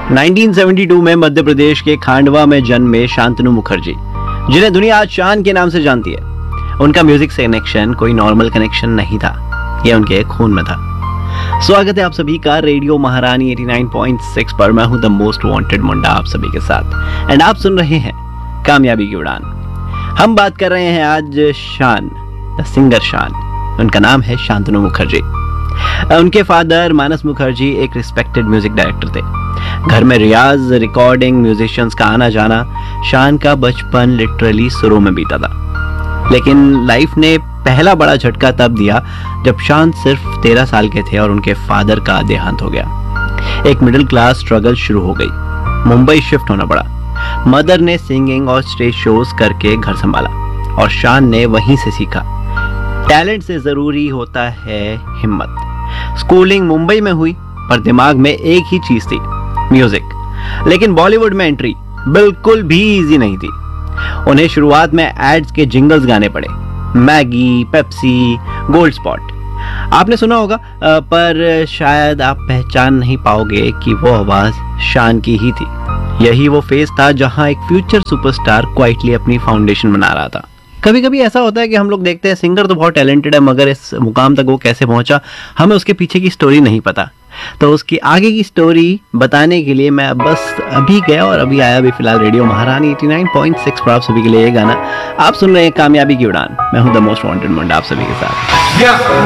1972 में मध्य प्रदेश के खांडवा में जन्मे शांतनु मुखर्जी, जिन्हें दुनिया आज शान के नाम से जानती है। उनका म्यूजिक से कनेक्शन कोई नॉर्मल कनेक्शन नहीं था, यह उनके खून में था। स्वागत है आप सभी का रेडियो महारानी 89.6 पर। मैं हूं द मोस्ट वांटेड मुंडा आप सभी के साथ, एंड आप सुन रहे हैं कामयाबी की उड़ान। हम बात कर रहे हैं आज शान, द सिंगर शान। उनका नाम है शांतनु मुखर्जी। उनके फादर मानस मुखर्जी एक रिस्पेक्टेड म्यूजिक डायरेक्टर थे। घर में रियाज, रिकॉर्डिंग, म्यूजिशियंस का आना जाना। शान का बचपन लिटरली सुरों में बीता था, लेकिन लाइफ ने पहला बड़ा झटका तब दिया जब शान सिर्फ 13 साल के थे और उनके फादर का देहांत हो गया। एक मिडिल क्लास स्ट्रगल शुरू हो गई। मुंबई शिफ्ट होना पड़ा। मदर ने सिंगिंग और स्टेज शोज करके घर संभाला और शान ने वहीं से सीखा। टैलेंट से जरूरी होता है हिम्मत। स्कूलिंग मुंबई में हुई, पर दिमाग में एक ही चीज थी, म्यूजिक। लेकिन बॉलीवुड में एंट्री बिल्कुल भी इजी नहीं थी। उन्हें शुरुआत में एड्स के जिंगल्स गाने पड़े, मैगी, पेप्सी, गोल्ड स्पॉट। आपने सुना होगा, पर शायद आप पहचान नहीं पाओगे कि वो आवाज शान की ही थी। यही वो फेज था जहां एक फ्यूचर सुपरस्टार क्वाइटली अपनी फाउंडेशन बना रहा था। कभी कभी ऐसा होता है कि हम लोग देखते हैं सिंगर तो बहुत टैलेंटेड है, मगर इस मुकाम तक वो कैसे पहुंचा, हमें उसके पीछे की स्टोरी नहीं पता। तो उसकी आगे की स्टोरी बताने के लिए मैं बस अभी गया और अभी आया भी फिलहाल रेडियो महारानी 89.6 पर आप सभी के लिए ये गाना। आप सुन रहे हैं कामयाबी की उड़ान। मैं हूं द मोस्ट वांटेड मुंडा आप सभी के साथ।